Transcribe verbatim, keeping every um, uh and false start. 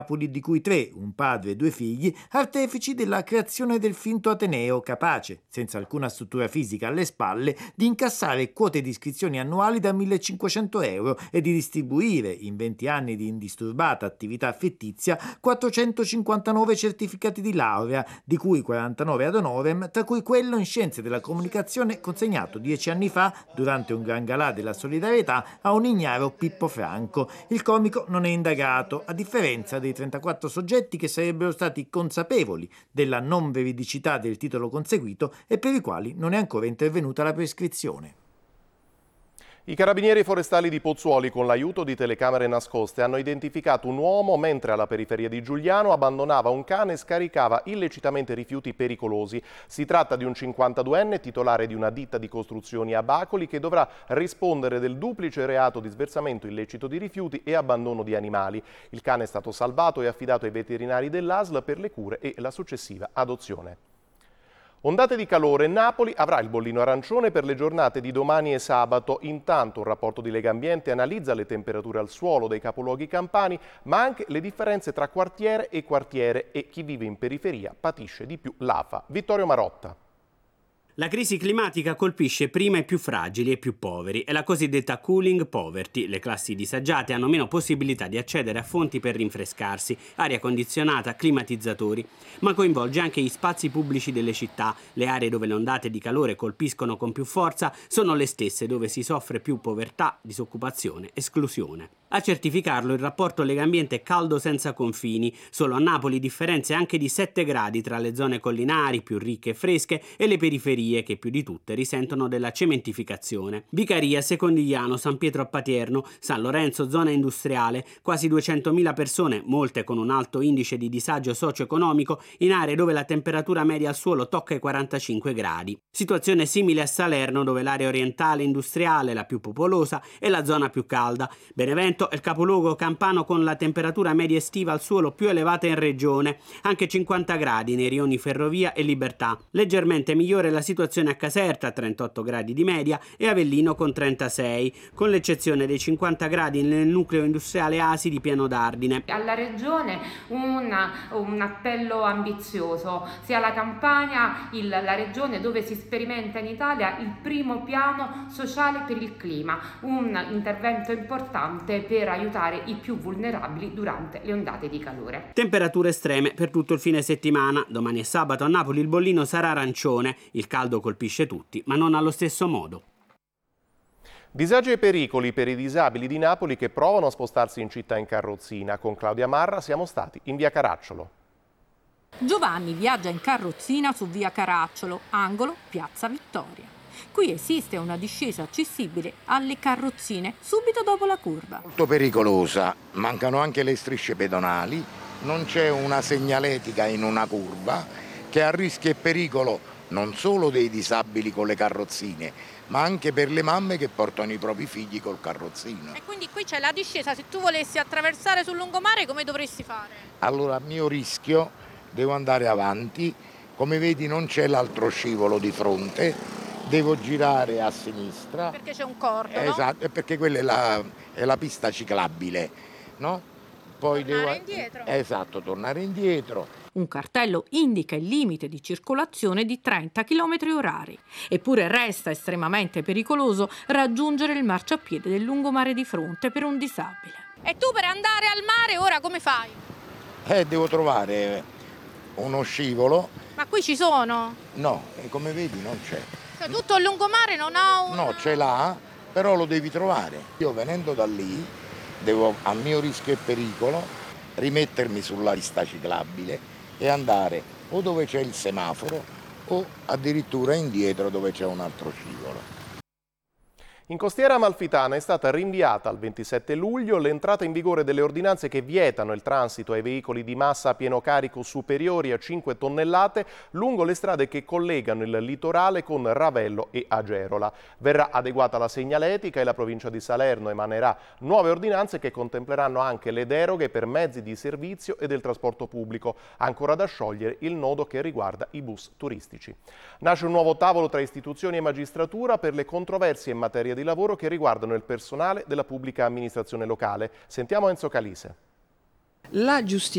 di cui tre, un padre e due figli, artefici della creazione del finto Ateneo, capace, senza alcuna struttura fisica alle spalle, di incassare quote di iscrizioni annuali da millecinquecento euro e di distribuire, in venti anni di indisturbata attività fittizia, quattrocentocinquantanove certificati di laurea, di cui quarantanove ad honorem, tra cui quello in scienze della comunicazione consegnato dieci anni fa, durante un gran galà della solidarietà, a un ignaro Pippo Franco. Il comico non è indagato, a differenza dei trentaquattro soggetti che sarebbero stati consapevoli della non veridicità del titolo conseguito e per i quali non è ancora intervenuta la prescrizione. I carabinieri forestali di Pozzuoli, con l'aiuto di telecamere nascoste, hanno identificato un uomo mentre alla periferia di Giugliano abbandonava un cane e scaricava illecitamente rifiuti pericolosi. Si tratta di un cinquantaduenne titolare di una ditta di costruzioni a Bacoli che dovrà rispondere del duplice reato di sversamento illecito di rifiuti e abbandono di animali. Il cane è stato salvato e affidato ai veterinari dell'A S L per le cure e la successiva adozione. Ondate di calore, Napoli avrà il bollino arancione per le giornate di domani e sabato. Intanto un rapporto di Legambiente analizza le temperature al suolo dei capoluoghi campani, ma anche le differenze tra quartiere e quartiere, e chi vive in periferia patisce di più l'afa. Vittorio Marotta. La crisi climatica colpisce prima i più fragili e più poveri, è la cosiddetta cooling poverty. Le classi disagiate hanno meno possibilità di accedere a fonti per rinfrescarsi, aria condizionata, climatizzatori, ma coinvolge anche gli spazi pubblici delle città. Le aree dove le ondate di calore colpiscono con più forza sono le stesse dove si soffre più povertà, disoccupazione, esclusione. A certificarlo il rapporto Legambiente Caldo senza confini. Solo a Napoli differenze anche di sette gradi tra le zone collinari più ricche e fresche e le periferie che più di tutte risentono della cementificazione. Vicaria, Secondigliano, San Pietro a Patierno, San Lorenzo, zona industriale, quasi duecentomila persone, molte con un alto indice di disagio socio-economico, in aree dove la temperatura media al suolo tocca i quarantacinque gradi. Situazione simile a Salerno, dove l'area orientale industriale, la più popolosa, è la zona più calda. Benevento è il capoluogo campano con la temperatura media estiva al suolo più elevata in regione, anche cinquanta gradi nei rioni Ferrovia e Libertà. Leggermente migliore la situazione a Caserta, trentotto gradi di media, e Avellino con trentasei, con l'eccezione dei cinquanta gradi nel nucleo industriale Asi di Piano d'Ardine. Alla regione un, un appello ambizioso, sia la Campania, il, la regione dove si sperimenta in Italia il primo piano sociale per il clima, un intervento importante per aiutare i più vulnerabili durante le ondate di calore. Temperature estreme per tutto il fine settimana. Domani e sabato a Napoli il bollino sarà arancione. Il caldo colpisce tutti, ma non allo stesso modo. Disagi e pericoli per i disabili di Napoli che provano a spostarsi in città in carrozzina. Con Claudia Marra siamo stati in via Caracciolo. Giovanni viaggia in carrozzina su via Caracciolo, angolo Piazza Vittoria. Qui esiste una discesa accessibile alle carrozzine subito dopo la curva. Molto pericolosa, mancano anche le strisce pedonali, non c'è una segnaletica in una curva che a rischio e pericolo non solo dei disabili con le carrozzine, ma anche per le mamme che portano i propri figli col carrozzino. E quindi qui c'è la discesa, se tu volessi attraversare sul lungomare come dovresti fare? Allora a mio rischio devo andare avanti, come vedi non c'è l'altro scivolo di fronte. Devo girare a sinistra. Perché c'è un cordo, esatto, no? Perché quella è la, è la pista ciclabile, no? Poi tornare devo... indietro. Esatto, tornare indietro. Un cartello indica il limite di circolazione di trenta chilometri orari. Eppure resta estremamente pericoloso raggiungere il marciapiede del lungomare di fronte per un disabile. E tu per andare al mare ora come fai? Eh, devo trovare uno scivolo. Ma qui ci sono? No, e come vedi non c'è. Cioè, tutto il lungomare non ha un... No, ce l'ha, però lo devi trovare. Io venendo da lì devo, a mio rischio e pericolo, rimettermi sulla pista ciclabile e andare o dove c'è il semaforo o addirittura indietro dove c'è un altro scivolo. In Costiera Amalfitana è stata rinviata al ventisette luglio l'entrata in vigore delle ordinanze che vietano il transito ai veicoli di massa a pieno carico superiori a cinque tonnellate lungo le strade che collegano il litorale con Ravello e Agerola. Verrà adeguata la segnaletica e la provincia di Salerno emanerà nuove ordinanze che contempleranno anche le deroghe per mezzi di servizio e del trasporto pubblico. Ancora da sciogliere il nodo che riguarda i bus turistici. Nasce un nuovo tavolo tra istituzioni e magistratura per le controversie in materia di di lavoro che riguardano il personale della pubblica amministrazione locale. Sentiamo Enzo Calise. La giustizia